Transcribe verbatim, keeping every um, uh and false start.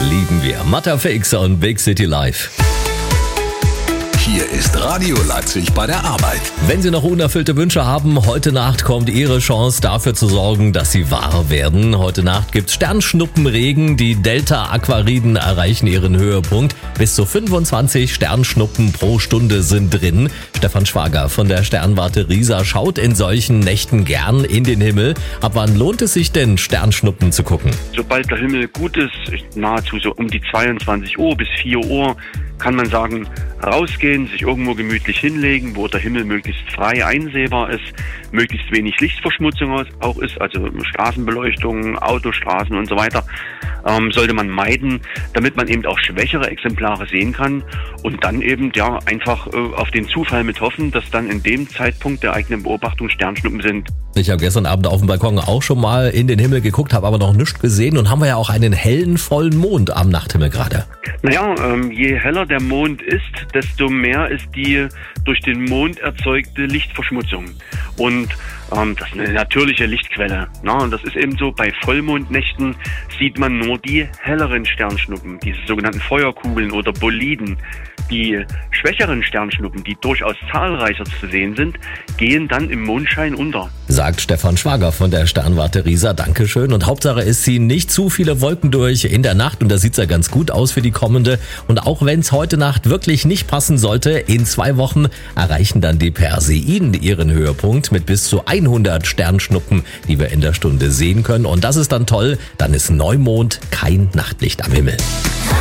lieben wir. Mattafix und Big City Life. Hier ist Radio Leipzig bei der Arbeit. Wenn Sie noch unerfüllte Wünsche haben, heute Nacht kommt Ihre Chance dafür zu sorgen, dass sie wahr werden. Heute Nacht gibt's Sternschnuppenregen. Die Delta-Aquariden erreichen ihren Höhepunkt. Bis zu fünfundzwanzig Sternschnuppen pro Stunde sind drin. Stefan Schwager von der Sternwarte Riesa schaut in solchen Nächten gern in den Himmel. Ab wann lohnt es sich denn, Sternschnuppen zu gucken? Sobald der Himmel gut ist, nahezu so um die zweiundzwanzig Uhr bis vier Uhr, kann man sagen, rausgehen, sich irgendwo gemütlich hinlegen, wo der Himmel möglichst frei einsehbar ist, möglichst wenig Lichtverschmutzung auch ist, also Straßenbeleuchtung, Autostraßen und so weiter, ähm, sollte man meiden, damit man eben auch schwächere Exemplare sehen kann und dann eben ja einfach äh, auf den Zufall mit hoffen, dass dann in dem Zeitpunkt der eigenen Beobachtung Sternschnuppen sind. Ich habe gestern Abend auf dem Balkon auch schon mal in den Himmel geguckt, habe aber noch nichts gesehen und haben wir ja auch einen hellen, vollen Mond am Nachthimmel gerade. Naja, ähm, je heller der Mond ist, desto mehr ist die durch den Mond erzeugte Lichtverschmutzung. Und ähm, das ist eine natürliche Lichtquelle. Na? Und das ist eben so, bei Vollmondnächten sieht man nur die helleren Sternschnuppen, diese sogenannten Feuerkugeln oder Boliden. Die schwächeren Sternschnuppen, die durchaus zahlreicher zu sehen sind, gehen dann im Mondschein unter. Sagt Stefan Schwager von der Sternwarte Riesa. Dankeschön. Und Hauptsache, es ziehen nicht zu viele Wolken durch in der Nacht. Und da sieht's ja ganz gut aus für die kommende. Und auch wenn es heute Nacht wirklich nicht passen sollte, in zwei Wochen erreichen dann die Perseiden ihren Höhepunkt mit bis zu hundert Sternschnuppen, die wir in der Stunde sehen können. Und das ist dann toll. Dann ist Neumond, kein Nachtlicht am Himmel.